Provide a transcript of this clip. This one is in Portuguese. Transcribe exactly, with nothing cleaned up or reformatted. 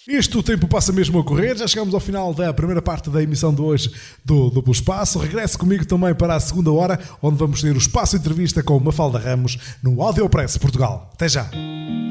Isto o tempo passa mesmo a correr, já chegamos ao final da primeira parte da emissão de hoje do Duplo Espaço. Regresse comigo também para a segunda hora, onde vamos ter o Espaço Entrevista com Mafalda Ramos no Audiopress Portugal. Até já!